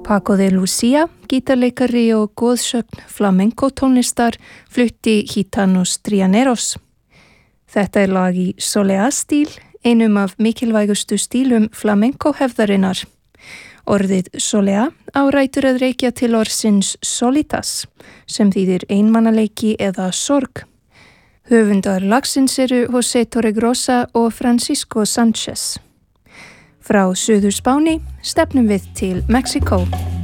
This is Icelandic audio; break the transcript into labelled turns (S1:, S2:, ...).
S1: Paco de Lucia, gítarleikari og goðsögn flamenco tónlistar, flutti Gitanos Trianeros. Þetta lag í Soleá-stíl, einum af mikilvægustu stílum flamenco hefðarinnar. Orðið Soleá á rætur að rekja til orðsins solitas, sem þýðir einmannaleiki eða sorg. Höfundar lagsins eru José Torregrosa og Francisco Sánchez. Frá Suður Spáni stefnum við til Mexíkó.